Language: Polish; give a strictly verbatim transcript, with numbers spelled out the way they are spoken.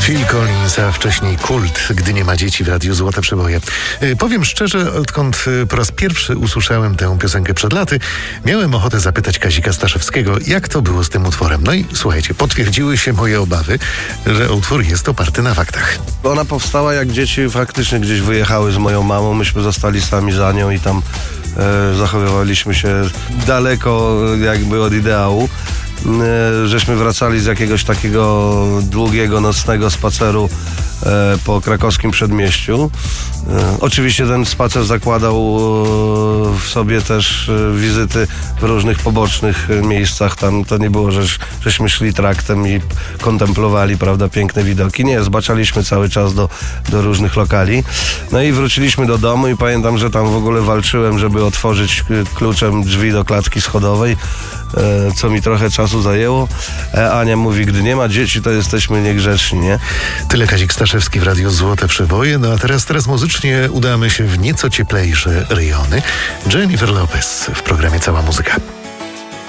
Phil Collins, a wcześniej Kult, gdy nie ma dzieci w radiu Złote Przeboje. Yy, powiem szczerze, odkąd yy, po raz pierwszy usłyszałem tę piosenkę przed laty, miałem ochotę zapytać Kazika Staszewskiego, jak to było z tym utworem. No i słuchajcie, potwierdziły się moje obawy, że utwór jest oparty na faktach. Ona powstała, jak dzieci faktycznie gdzieś wyjechały z moją mamą, myśmy zostali sami za nią i tam e, zachowywaliśmy się daleko jakby od ideału. E, żeśmy wracali z jakiegoś takiego długiego, nocnego spaceru e, po krakowskim przedmieściu. E, oczywiście ten spacer zakładał e, w sobie też e, wizyty w różnych pobocznych e, miejscach. Tam to nie było, że, żeśmy szli traktem i kontemplowali, prawda, piękne widoki. Nie, zbaczaliśmy cały czas do, do różnych lokali. No i wróciliśmy do domu i pamiętam, że tam w ogóle walczyłem, żeby otworzyć kluczem drzwi do klatki schodowej, e, co mi trochę czasu zajęło. E, Ania mówi, gdy nie ma dzieci, to jesteśmy niegrzeczni, nie? Tyle Kazik Staszewski w radiu Złote Przeboje. No a teraz, teraz muzycznie udamy się w nieco cieplejsze rejony. Jennifer Lopez w programie Cała Muzyka.